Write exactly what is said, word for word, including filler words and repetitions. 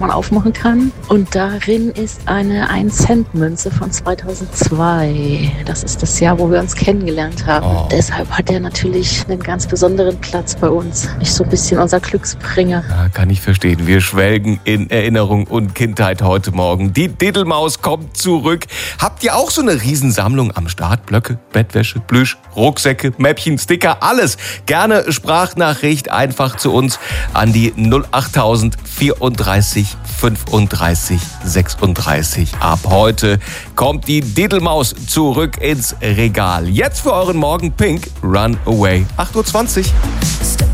man aufmachen kann. Und darin ist eine ein-Cent-Münze von zweitausendzwei. Das ist das Jahr, wo wir uns kennengelernt haben. Oh. Deshalb hat er natürlich einen ganz besonderen Platz bei uns. Ist so ein bisschen unser Glücksbringer. Ja, kann ich verstehen. Wir schwelgen in Erinnerung und Kindheit heute Morgen. Die Diddlemaus kommt zurück. Habt ihr auch so eine Riesensammlung am Start? Blöcke, Bettwäsche, Plüsch, Rucksäcke, Mäppchen, Sticker, alles. Gerne Sprachnachricht einfach zu uns an die null achttausend vierunddreißig fünfunddreißig sechsunddreißig. Ab heute kommt die Diddlemaus zurück ins Regal. Jetzt für euren Morgen Pink, Run Away. acht Uhr zwanzig.